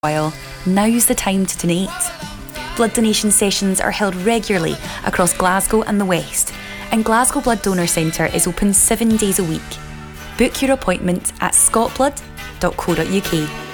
while, now's the time to donate. Blood donation sessions are held regularly across Glasgow and the West, and Glasgow Blood Donor Centre is open 7 days a week. Book your appointment at scottblood.co.uk.